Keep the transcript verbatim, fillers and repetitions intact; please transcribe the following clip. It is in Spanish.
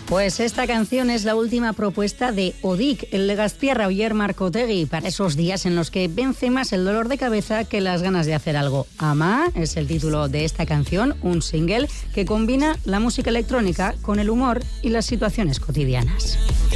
Pues esta canción es la última propuesta de Odic, el Legazpiarra Oyer Marcotegui, para esos días en los que vence más el dolor de cabeza que las ganas de hacer algo. Ama es el título de esta canción, un single que combina la música electrónica con el humor y las situaciones cotidianas.